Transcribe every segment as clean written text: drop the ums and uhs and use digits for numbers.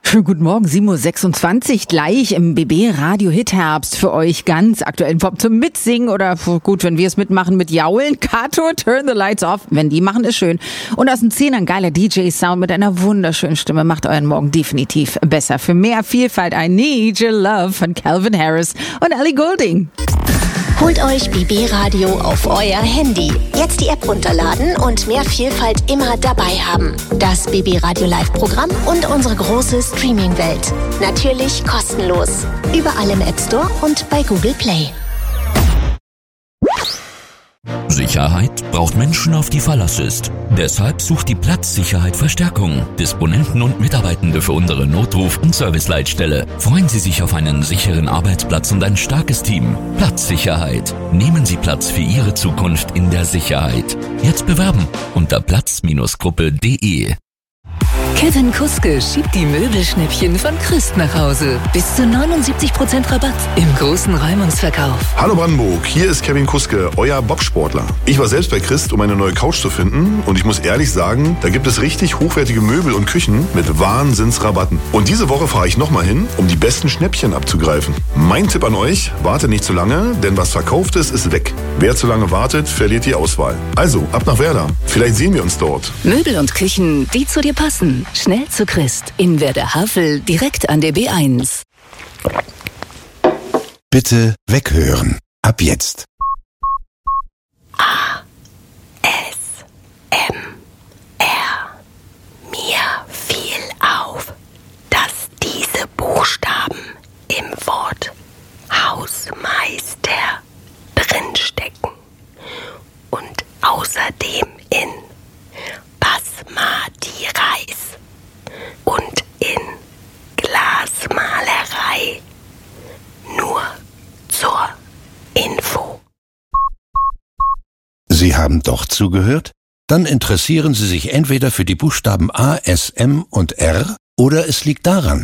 Schönen guten Morgen, 7.26 Uhr, gleich im BB Radio Hit Herbst für euch ganz aktuellen Pop zum Mitsingen oder gut, wenn wir es mitmachen mit Jaulen. Kato, Turn the Lights Off, wenn die machen, ist schön. Und aus dem 10 ein geiler DJ-Sound mit einer wunderschönen Stimme macht euren Morgen definitiv besser. Für mehr Vielfalt I Need Your Love von Calvin Harris und Ellie Goulding. Holt euch BB Radio auf euer Handy. Jetzt die App runterladen und mehr Vielfalt immer dabei haben. Das BB Radio Live-Programm und unsere große Streaming-Welt. Natürlich kostenlos. Überall im App Store und bei Google Play. Sicherheit braucht Menschen, auf die Verlass ist. Deshalb sucht die Platzsicherheit Verstärkung. Disponenten und Mitarbeitende für unsere Notruf- und Serviceleitstelle. Freuen Sie sich auf einen sicheren Arbeitsplatz und ein starkes Team. Platzsicherheit. Nehmen Sie Platz für Ihre Zukunft in der Sicherheit. Jetzt bewerben unter platz-gruppe.de. Kevin Kuske schiebt die Möbelschnäppchen von Christ nach Hause. Bis zu 79% Rabatt im großen Räumungsverkauf. Hallo Brandenburg, hier ist Kevin Kuske, euer Bobsportler. Ich war selbst bei Christ, um eine neue Couch zu finden und ich muss ehrlich sagen, da gibt es richtig hochwertige Möbel und Küchen mit Wahnsinnsrabatten. Und diese Woche fahre ich nochmal hin, um die besten Schnäppchen abzugreifen. Mein Tipp an euch, wartet nicht zu lange, denn was verkauft ist weg. Wer zu lange wartet, verliert die Auswahl. Also, ab nach Werder. Vielleicht sehen wir uns dort. Möbel und Küchen, die zu dir passen. Schnell zu Christ. In Werder-Havel, direkt an der B1. Bitte weghören. Ab jetzt. ASMR. Mir fiel auf, dass diese Buchstaben im Wort Hausmeister drinstecken und außerdem in Basmati-Reis und in Glasmalerei. Nur zur Info. Sie haben doch zugehört? Dann interessieren Sie sich entweder für die Buchstaben A, S, M und R oder es liegt daran.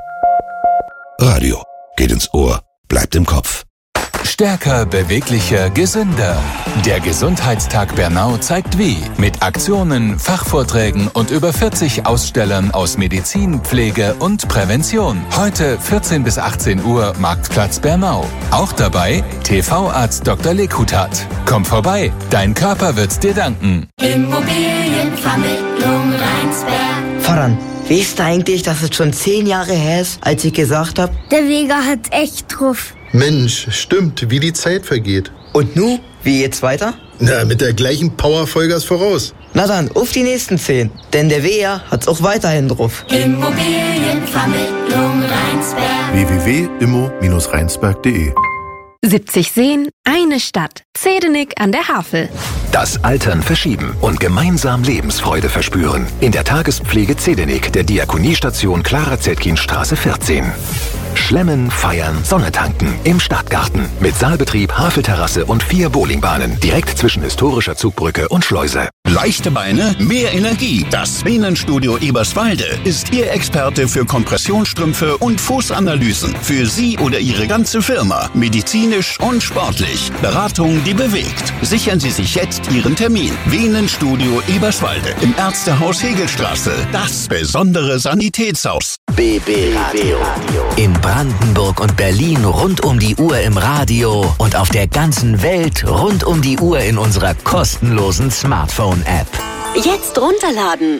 Radio geht ins Ohr, bleibt im Kopf. Stärker, beweglicher, gesünder. Der Gesundheitstag Bernau zeigt wie. Mit Aktionen, Fachvorträgen und über 40 Ausstellern aus Medizin, Pflege und Prävention. Heute 14 bis 18 Uhr Marktplatz Bernau. Auch dabei TV-Arzt Dr. Lekutat. Komm vorbei, dein Körper wird's dir danken. Immobilienvermittlung Rheinsberg. Voran. Weißt du eigentlich, dass es schon 10 Jahre her ist, als ich gesagt habe? Der Vega hat echt drauf. Mensch, stimmt, wie die Zeit vergeht. Und nu, wie geht's weiter? Na, mit der gleichen Power Vollgas voraus. Na dann, auf die nächsten 10. Denn der Vega hat's auch weiterhin drauf. Immobilienvermittlung Rheinsberg. www.immo-rheinsberg.de 70 Seen, eine Stadt. Zedenik an der Havel. Das Altern verschieben und gemeinsam Lebensfreude verspüren. In der Tagespflege Zedenik der Diakoniestation Clara-Zetkin-Straße 14. Schlemmen, feiern, Sonne tanken im Stadtgarten. Mit Saalbetrieb, Havelterrasse und 4 Bowlingbahnen. Direkt zwischen historischer Zugbrücke und Schleuse. Leichte Beine, mehr Energie. Das Venenstudio Eberswalde ist Ihr Experte für Kompressionsstrümpfe und Fußanalysen. Für Sie oder Ihre ganze Firma. Medizinisch und sportlich. Beratung, die bewegt. Sichern Sie sich jetzt Ihren Termin. Venenstudio Eberswalde im Ärztehaus Hegelstraße. Das besondere Sanitätshaus. BB Radio. In Brandenburg und Berlin rund um die Uhr im Radio und auf der ganzen Welt rund um die Uhr in unserer kostenlosen Smartphone-App. Jetzt runterladen.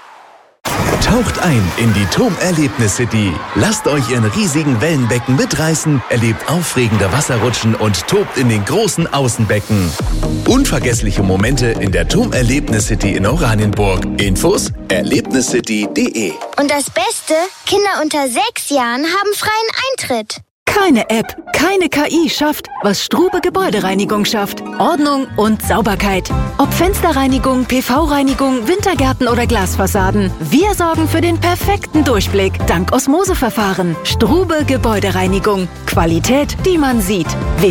Taucht ein in die TOM-Erlebnis City. Lasst euch in riesigen Wellenbecken mitreißen, erlebt aufregende Wasserrutschen und tobt in den großen Außenbecken. Unvergessliche Momente in der TOM-Erlebnis City in Oranienburg. Infos erlebniscity.de. Und das Beste, Kinder unter 6 Jahren haben freien Eintritt. Keine App, keine KI schafft, was Strube Gebäudereinigung schafft. Ordnung und Sauberkeit. Ob Fensterreinigung, PV-Reinigung, Wintergärten oder Glasfassaden. Wir sorgen für den perfekten Durchblick dank Osmoseverfahren. Strube Gebäudereinigung. Qualität, die man sieht.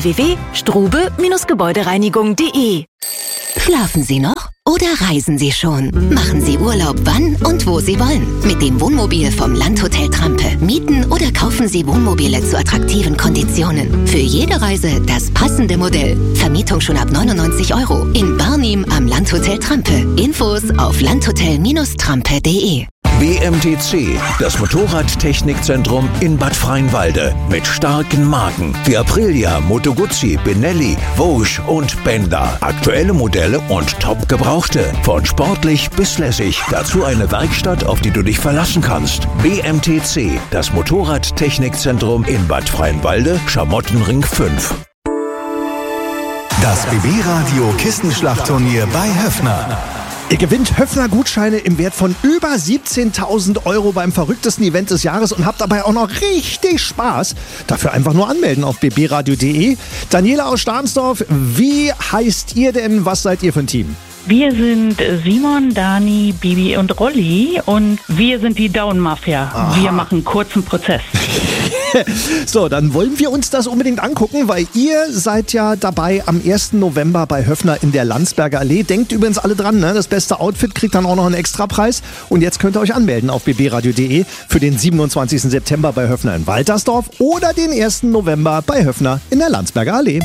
www.strube-gebäudereinigung.de. Schlafen Sie noch oder reisen Sie schon? Machen Sie Urlaub wann und wo Sie wollen. Mit dem Wohnmobil vom Landhotel Trampe. Mieten oder kaufen Sie Wohnmobile zu attraktiven Konditionen. Für jede Reise das passende Modell. Vermietung schon ab 99 € in Barnim am Landhotel Trampe. Infos auf landhotel-trampe.de. BMTC, das Motorradtechnikzentrum in Bad Freienwalde. Mit starken Marken wie Aprilia, Moto Guzzi, Benelli, Vosges und Benda. Aktuelle Modelle und top gebrauchte. Von sportlich bis lässig. Dazu eine Werkstatt, auf die du dich verlassen kannst. BMTC, das Motorradtechnikzentrum in Bad Freienwalde, Schamottenring 5. Das BB-Radio Kissenschlachtturnier bei Höffner. Ihr gewinnt Höffner-Gutscheine im Wert von über 17.000 € beim verrücktesten Event des Jahres und habt dabei auch noch richtig Spaß. Dafür einfach nur anmelden auf bbradio.de. Daniela aus Stahnsdorf, wie heißt ihr denn? Was seid ihr für ein Team? Wir sind Simon, Dani, Bibi und Rolli und wir sind die Down-Mafia. Aha. Wir machen kurzen Prozess. So, dann wollen wir uns das unbedingt angucken, weil ihr seid ja dabei am 1. November bei Höffner in der Landsberger Allee. Denkt übrigens alle dran, ne? Das beste Outfit kriegt dann auch noch einen Extrapreis. Und jetzt könnt ihr euch anmelden auf bbradio.de für den 27. September bei Höffner in Waltersdorf oder den 1. November bei Höffner in der Landsberger Allee.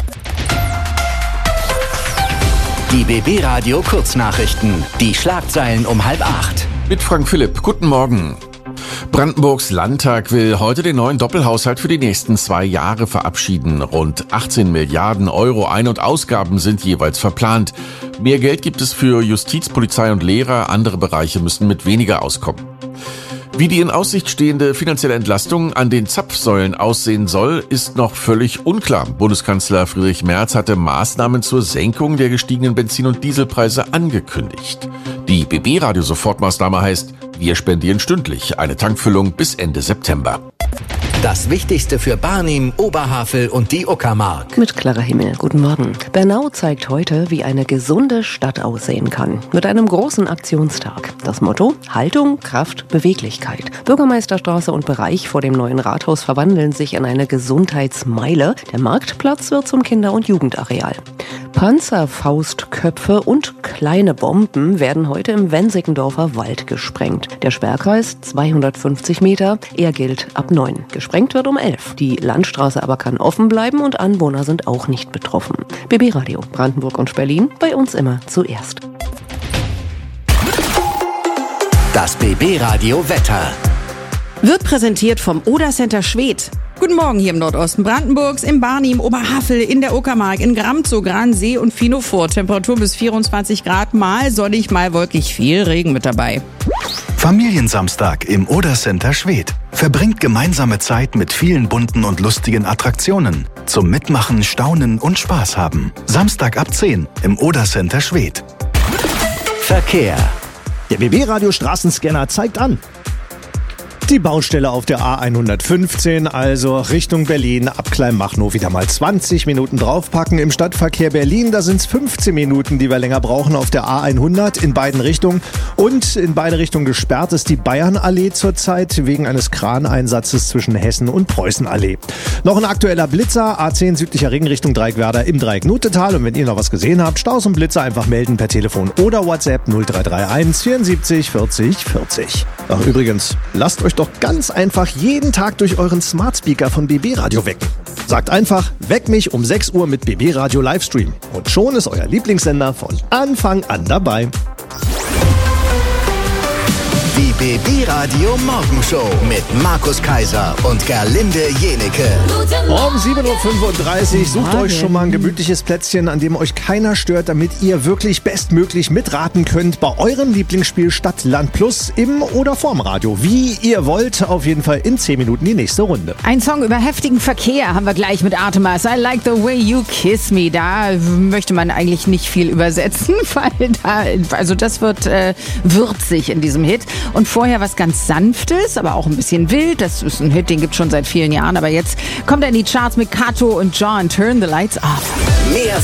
Die BB-Radio Kurznachrichten. Die Schlagzeilen um 7:30. Mit Frank Philipp. Guten Morgen. Brandenburgs Landtag will heute den neuen Doppelhaushalt für die nächsten 2 Jahre verabschieden. Rund 18 Milliarden € Ein- und Ausgaben sind jeweils verplant. Mehr Geld gibt es für Justiz, Polizei und Lehrer. Andere Bereiche müssen mit weniger auskommen. Wie die in Aussicht stehende finanzielle Entlastung an den Zapfsäulen aussehen soll, ist noch völlig unklar. Bundeskanzler Friedrich Merz hatte Maßnahmen zur Senkung der gestiegenen Benzin- und Dieselpreise angekündigt. Die BB-Radio-Sofortmaßnahme heißt, wir spendieren stündlich eine Tankfüllung bis Ende September. Das Wichtigste für Barnim, Oberhavel und die Uckermark. Mit klarer Himmel, guten Morgen. Bernau zeigt heute, wie eine gesunde Stadt aussehen kann. Mit einem großen Aktionstag. Das Motto: Haltung, Kraft, Beweglichkeit. Bürgermeisterstraße und Bereich vor dem neuen Rathaus verwandeln sich in eine Gesundheitsmeile. Der Marktplatz wird zum Kinder- und Jugendareal. Panzerfaustköpfe und kleine Bomben werden heute im Wensickendorfer Wald gesprengt. Der Sperrkreis 250 Meter, er gilt ab 9. Gesprengt wird um 11. Die Landstraße aber kann offen bleiben und Anwohner sind auch nicht betroffen. BB Radio, Brandenburg und Berlin, bei uns immer zuerst. Das BB Radio Wetter. Wird präsentiert vom Oder Center Schwedt. Guten Morgen hier im Nordosten Brandenburgs, im Barnim, Oberhavel, in der Uckermark, in Gramzow, Gransee und Finofurt. Temperatur bis 24 Grad, mal sonnig, mal wolkig, viel Regen mit dabei. Familiensamstag im Oder Center Schwedt. Verbringt gemeinsame Zeit mit vielen bunten und lustigen Attraktionen. Zum Mitmachen, Staunen und Spaß haben. Samstag ab 10 im Oder Center Schwedt. Verkehr. Der BB-Radio Straßenscanner zeigt an. Die Baustelle auf der A115, also Richtung Berlin, ab Kleinmachnow wieder mal 20 Minuten draufpacken. Im Stadtverkehr Berlin, da sind es 15 Minuten, die wir länger brauchen auf der A100 in beiden Richtungen. Und in beide Richtungen gesperrt ist die Bayernallee zurzeit wegen eines Kraneinsatzes zwischen Hessen und Preußenallee. Noch ein aktueller Blitzer, A10 südlicher Ring Richtung Dreieckwerder im Dreieck-Nutetal. Und wenn ihr noch was gesehen habt, Staus und Blitzer einfach melden per Telefon oder WhatsApp 0331 74 40 40. Ach übrigens, lasst euch doch ganz einfach jeden Tag durch euren Smart Speaker von BB Radio wecken. Sagt einfach, weck mich um 6 Uhr mit BB Radio Livestream. Und schon ist euer Lieblingssender von Anfang an dabei. Die BB Radio Morgenshow mit Markus Kaiser und Gerlinde Jenecke. Um 7.35 Uhr sucht euch schon mal ein gemütliches Plätzchen, an dem euch keiner stört, damit ihr wirklich bestmöglich mitraten könnt bei eurem Lieblingsspiel Stadt, Land Plus im oder vorm Radio. Wie ihr wollt, auf jeden Fall in 10 Minuten die nächste Runde. Ein Song über heftigen Verkehr haben wir gleich mit Artemis. I like the way you kiss me. Da möchte man eigentlich nicht viel übersetzen, weil das wird würzig in diesem Hit. Und vorher was ganz Sanftes, aber auch ein bisschen wild. Das ist ein Hit, den gibt es schon seit vielen Jahren. Aber jetzt kommt er in die Charts mit Kato und John. Turn the Lights Off. Mehr